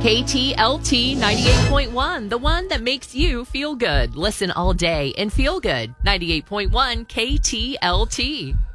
KTLT 98.1, the one that makes you feel good. Listen all day and feel good. 98.1 KTLT.